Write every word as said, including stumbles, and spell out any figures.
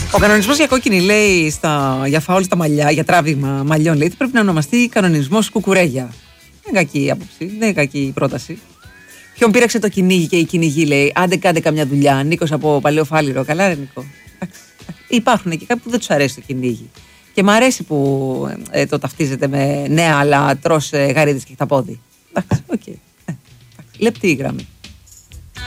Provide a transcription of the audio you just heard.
Ο κανονισμός για κόκκινη λέει στα, για φάουλ στα μαλλιά, για τράβηγμα μαλλιών, λέει, πρέπει να ονομαστεί κανονισμός κουκουρέγια. Δεν είναι κακή άποψη, δεν είναι κακή πρόταση. Ποιον πήραξε το κυνήγι και η κυνηγή, λέει, άντε κάντε καμιά δουλειά. Νίκος από Παλαιοφάλιρο. Καλά, ρε Νίκο. Υπάρχουν και κάποιοι που δεν τους αρέσει το κυνήγι. Και μ' αρέσει που ε, το ταυτίζεται με ναι, αλλά τρως ε, γαρίδες και χταπόδι. Εντάξει, οκ. Okay. Ε, λεπτή η γραμμή.